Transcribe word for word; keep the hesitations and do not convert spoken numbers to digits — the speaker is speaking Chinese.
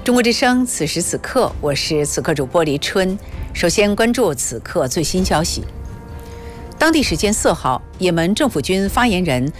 中国之声，此时此刻，我是此刻主播黎春。首先关注此刻最新消息。当地时间四号，也门政府军发言人